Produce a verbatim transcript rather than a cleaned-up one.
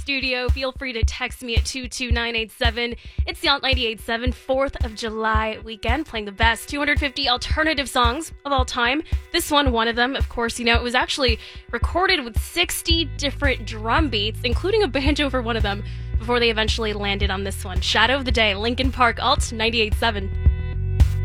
studio. Feel free to text me at two two nine eight seven. It's the Alt ninety-eight point seven fourth of July weekend, playing the best two hundred fifty alternative songs of all time. This one, one of them, of course, you know, it was actually recorded with sixty different drum beats, including a banjo for one of them, before they eventually landed on this one. Shadow of the Day, Linkin Park, Alt ninety-eight point seven.